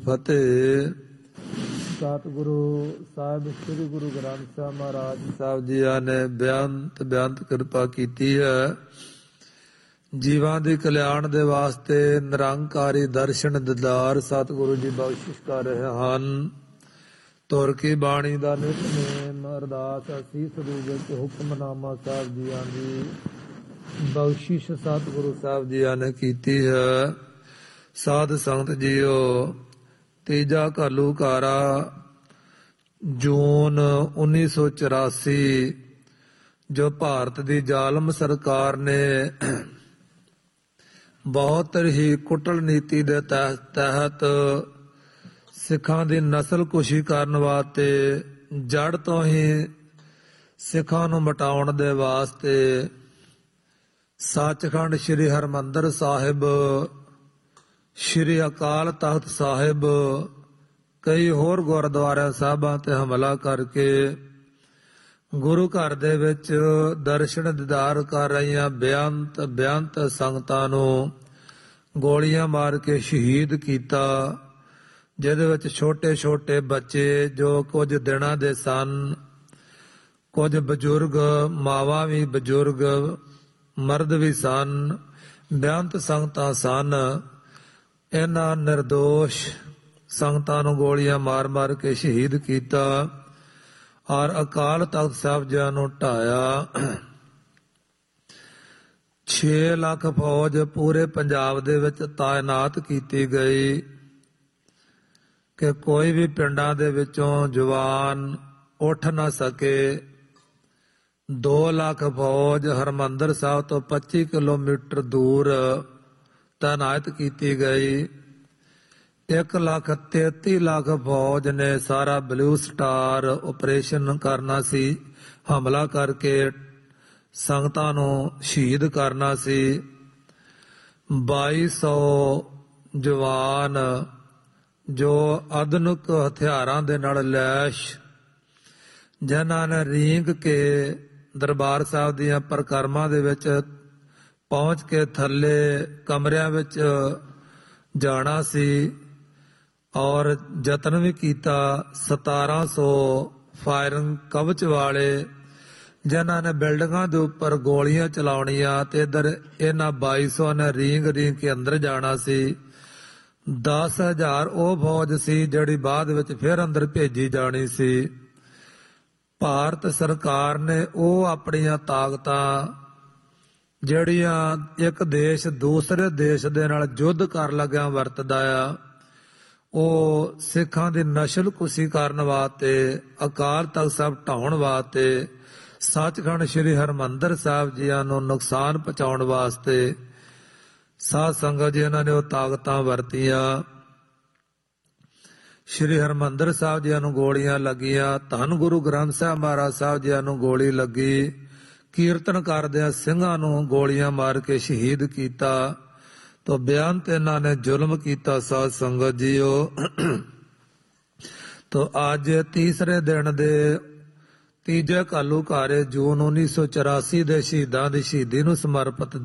ਫਤਿਹ। ਸਤਿਗੁਰੂ ਸਾਹਿਬ ਸ੍ਰੀ ਗੁਰੂ ਗ੍ਰੰਥ ਸਾਹਿਬ ਮਹਾਰਾਜ ਸਾਹਿਬ ਜੀਆਂ ਨੇ ਬੇਅੰਤ ਕਿਰਪਾ ਕੀਤੀ ਹੈ। ਜੀਵਾਂ ਦੇ ਕਲਿਆਣ ਦੇ ਵਾਸਤੇ ਨਿਰੰਕਾਰੀ ਦਰਸ਼ਨ ਦਿਦਾਰ ਸਤਿਗੁਰੂ ਜੀ ਬਖਸ਼ਿਸ਼ ਕਰ ਰਹੇ ਹਨ। ਤੁਰ ਕੀ ਬਾਣੀ ਦਾ ਨਿਤਨੇਮ ਅਰਦਾਸ ਅਸੀਸ ਰੂਪ ਵਿੱਚ ਹੁਕਮਨਾਮਾ ਸਾਹਿਬ ਜੀਆਂ ਦੀ ਬਖਸ਼ਿਸ਼ ਸਤਿਗੁਰੂ ਸਾਹਿਬ ਜੀਆਂ ਨੇ ਕੀਤੀ ਹੈ। ਸਾਧ ਸੰਗਤ ਜੀਓ, ਤੀਜਾ ਘੱਲੂਘਾਰਾ ਜੂਨ 1984 ਜੋ ਭਾਰਤ ਦੀ ਜ਼ਾਲਮ ਸਰਕਾਰ ਨੇ ਬਹੁਤ ਹੀ ਕੁਟਲ ਨੀਤੀ ਦੇ ਤਹਿਤ ਸਿੱਖਾਂ ਦੀ ਨਸਲਕੁਸ਼ੀ ਕਰਨ ਵਾਸਤੇ, ਜੜ ਤੋਂ ਹੀ ਸਿੱਖਾਂ ਨੂੰ ਮਿਟਾਉਣ ਦੇ ਵਾਸਤੇ ਸੱਚਖੰਡ ਸ੍ਰੀ ਹਰਿਮੰਦਰ ਸਾਹਿਬ, ਸ੍ਰੀ ਅਕਾਲ ਤਖਤ ਸਾਹਿਬ, ਕਈ ਹੋਰ ਗੁਰਦੁਆਰਿਆਂ ਸਾਹਿਬਾਂ ਤੇ ਹਮਲਾ ਕਰਕੇ ਗੁਰੂ ਘਰ ਦੇ ਵਿੱਚ ਦਰਸ਼ਨ ਦੀਦਾਰ ਕਰ ਰਹੀਆਂ ਬੇਅੰਤ ਸੰਗਤਾਂ ਨੂੰ ਗੋਲੀਆਂ ਮਾਰ ਕੇ ਸ਼ਹੀਦ ਕੀਤਾ, ਜਿਹਦੇ ਵਿੱਚ ਛੋਟੇ ਛੋਟੇ ਬੱਚੇ ਜੋ ਕੁਝ ਦਿਨਾਂ ਦੇ ਸਨ, ਕੁਝ ਬਜ਼ੁਰਗ, ਮਾਵਾਂ ਵੀ ਬਜ਼ੁਰਗ, ਮਰਦ ਵੀ ਸਨ, ਬੇਅੰਤ ਸੰਗਤਾਂ ਸਨ। ਇਹਨਾਂ ਨਿਰਦੋਸ਼ ਸੰਗਤਾਂ ਨੂੰ ਗੋਲੀਆਂ ਮਾਰ ਮਾਰ ਕੇ ਸ਼ਹੀਦ ਕੀਤਾ ਔਰ ਅਕਾਲ ਤਖਤ ਸਾਹਿਬ ਜੀ ਨੂੰ ਢਾਇਆ। 6 ਲੱਖ ਫੌਜ ਪੂਰੇ ਪੰਜਾਬ ਦੇ ਵਿੱਚ ਤਾਇਨਾਤ ਕੀਤੀ ਗਈ ਕਿ ਕੋਈ ਵੀ ਪਿੰਡਾਂ ਦੇ ਵਿੱਚੋਂ ਜਵਾਨ ਉੱਠ ਨਾ ਸਕੇ। 2 ਲੱਖ ਫੌਜ ਹਰਿਮੰਦਰ ਸਾਹਿਬ ਤੋਂ 25 ਕਿਲੋਮੀਟਰ ਦੂਰ ਤਾਇਨਾਤ ਕੀਤੀ ਗਈ। 1,33,00,000 ਫੌਜ ਨੇ ਸਾਰਾ ਬਲੂ ਸਟਾਰ ਆਪਰੇਸ਼ਨ ਕਰਨਾ ਸੀ, ਹਮਲਾ ਕਰਕੇ ਸੰਗਤਾਂ ਨੂੰ ਸ਼ਹੀਦ ਕਰਨਾ ਸੀ। 2200 ਜਵਾਨ ਜੋ ਆਧੁਨਿਕ ਹਥਿਆਰਾਂ ਦੇ ਨਾਲ ਲੈਸ਼, ਜਿਨ੍ਹਾਂ ਨੇ ਰੀਂਗ ਕੇ ਦਰਬਾਰ ਸਾਹਿਬ ਦੀਆਂ ਪਰਿਕਰਮਾ ਦੇ ਵਿੱਚ ਪਹੁੰਚ ਕੇ ਥੱਲੇ ਕਮਰਿਆਂ ਵਿੱਚ ਜਾਣਾ ਸੀ ਔਰ ਯਤਨ ਵੀ ਕੀਤਾ। 1700 ਫਾਇਰਿੰਗ ਕਵਚ ਵਾਲੇ, ਜਿਨ੍ਹਾਂ ਨੇ ਬਿਲਡਿੰਗਾਂ ਦੇ ਉੱਪਰ ਗੋਲੀਆਂ ਚਲਾਉਣੀਆਂ, ਤੇ ਇੱਧਰ ਇਹਨਾਂ 2200 ਨੇ ਰੀਂਗ ਕੇ ਅੰਦਰ ਜਾਣਾ ਸੀ। 10,000 ਉਹ ਫੌਜ ਸੀ ਜਿਹੜੀ ਬਾਅਦ ਵਿੱਚ ਫਿਰ ਅੰਦਰ ਭੇਜੀ ਜਾਣੀ ਸੀ। ਭਾਰਤ ਸਰਕਾਰ ਨੇ ਉਹ ਆਪਣੀਆਂ ਤਾਕਤਾਂ ਜਿਹੜੀਆਂ ਇੱਕ ਦੇਸ਼ ਦੂਸਰੇ ਦੇਸ਼ ਦੇ ਨਾਲ ਯੁੱਧ ਕਰਨ ਲੱਗਿਆ ਵਰਤਦਾ ਆ, ਉਹ ਸਿੱਖਾਂ ਦੀ ਨਸਲਕੁਸ਼ੀ ਕਰਨ ਵਾਸਤੇ, ਅਕਾਲ ਤਖਤ ਸਾਹਿਬ ਢਾਉਣ ਵਾਸਤੇ, ਸੱਚਖੰਡ ਸ੍ਰੀ ਹਰਿਮੰਦਰ ਸਾਹਿਬ ਜੀਆਂ ਨੂੰ ਨੁਕਸਾਨ ਪਹੁੰਚਾਉਣ ਵਾਸਤੇ ਸਾਧ ਸੰਗਤ ਜੀ ਇਹਨਾਂ ਨੇ ਉਹ ਤਾਕਤਾਂ ਵਰਤੀਆਂ। ਸ੍ਰੀ ਹਰਿਮੰਦਰ ਸਾਹਿਬ ਜੀਆਂ ਨੂੰ ਗੋਲੀਆਂ ਲੱਗੀਆਂ, ਧੰਨ ਗੁਰੂ ਗ੍ਰੰਥ ਸਾਹਿਬ ਮਹਾਰਾਜ ਸਾਹਿਬ ਜੀਆਂ ਨੂੰ ਗੋਲੀ ਲੱਗੀ, ਕੀਰਤਨ ਕਰਦਿਆਂ ਸਿੰਘਾਂ ਨੂੰ ਗੋਲੀਆਂ ਮਾਰ ਕੇ ਸ਼ਹੀਦ ਕੀਤਾ। ਤੋ ਬੇਅੰਤ ਇਹਨਾਂ ਨੇ ਜ਼ੁਲਮ ਕੀਤਾ ਸਾਧ ਸੰਗਤ ਜੀਓ। ਤੋ ਅੱਜ ਤੀਸਰੇ ਦਿਨ ਦੇ ਤੀਜੇ ਘੱਲੂਘਾਰੇ ਜੂਨ 1984 ਦੇ ਸ਼ਹੀਦਾਂ ਦੀ ਸ਼ਹੀਦੀ ਨੂੰ ਸਮਰਪਿਤ